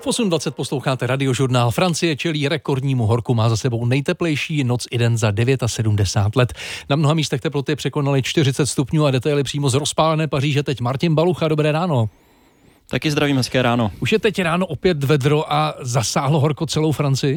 V 8:20 posloucháte Radiožurnál. Francie čelí rekordnímu horku, má za sebou nejteplejší noc i den za 79 let. Na mnoha místech teploty překonaly 40 stupňů a detaily přímo z rozpálené Paříže. Teď Martin Balucha, dobré ráno. Taky zdravím, hezké ráno. Už je teď ráno opět vedro a zasáhlo horko celou Francii?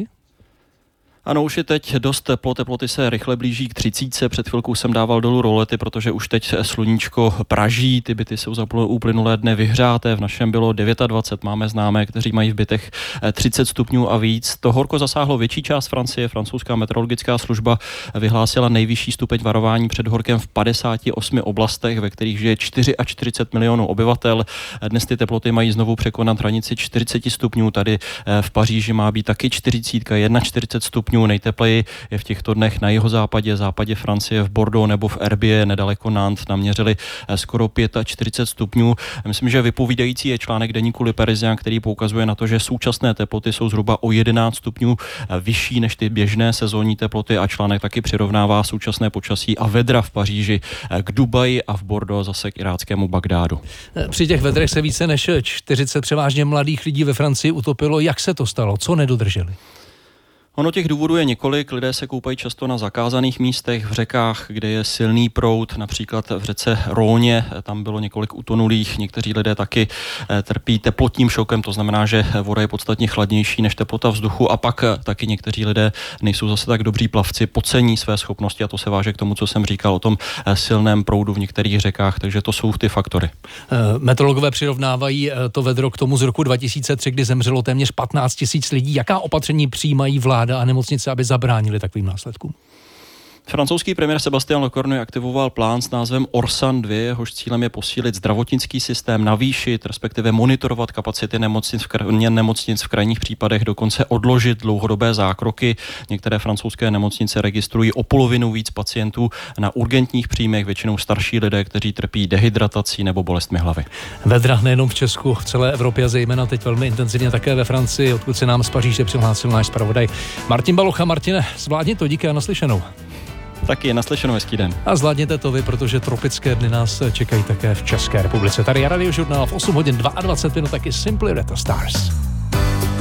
Ano, už je teď dost teplo, teploty se rychle blíží k 30. Před chvilkou jsem dával dolů rolety, protože už teď sluníčko praží, ty byty jsou za uplynulé dny vyhřáté, v našem bylo 29, máme známé, kteří mají v bytech 30 stupňů a víc. To horko zasáhlo větší část Francie, francouzská meteorologická služba vyhlásila nejvyšší stupeň varování před horkem v 58 oblastech, ve kterých žije 44 milionů obyvatel. Dnes ty teploty mají znovu překonat hranici 40 stupňů, tady v Paříži má být taky 40, 41 stupňů. Nejtepleji je v těchto dnech na západě Francie, v Bordeaux nebo v Erbie, nedaleko Nantes, naměřili skoro 45 stupňů. Myslím, že vypovídající je článek deníku Le Parisien, který poukazuje na to, že současné teploty jsou zhruba o 11 stupňů vyšší než ty běžné sezónní teploty a článek taky přirovnává současné počasí a vedra v Paříži k Dubaji a v Bordeaux zase k iráckému Bagdádu. Při těch vedrech se více než 40 převážně mladých lidí ve Francii utopilo. Jak se to stalo? Co nedodrželi? Ono těch důvodů je několik, lidé se koupají často na zakázaných místech, v řekách, kde je silný proud, například v řece Rhôně, tam bylo několik utonulých, někteří lidé taky trpí teplotním šokem, to znamená, že voda je podstatně chladnější než teplota vzduchu a pak taky někteří lidé nejsou zase tak dobří plavci, podcení své schopnosti a to se váže k tomu, co jsem říkal o tom silném proudu v některých řekách, takže to jsou ty faktory. Meteorologové přirovnávají to vedro k tomu z roku 2003, kdy zemřelo téměř 15 000 lidí. Jaká opatření přijímají vláda a nemocnice, aby zabránili takovým následkům? Francouzský premiér Sébastien Lecornu aktivoval plán s názvem Orsan 2, jehož cílem je posílit zdravotnický systém, navýšit, respektive monitorovat kapacity nemocnic v krajních případech, dokonce odložit dlouhodobé zákroky. Některé francouzské nemocnice registrují o polovinu víc pacientů na urgentních příjmech, většinou starší lidé, kteří trpí dehydratací nebo bolestmi hlavy. Vedra nejenom v Česku, v celé Evropě a zejména teď velmi intenzivně také ve Francii, odkud se nám z Paříže přihlásil náš zpravodaj Martin Balucha. Martine, zvládni to, díky a naslyšenou. Taky naslyšenou, hezký den. A zvládněte to vy, protože tropické dny nás čekají také v České republice. Tady je Radiožurnál v 8:22 taky Simply Red Stars.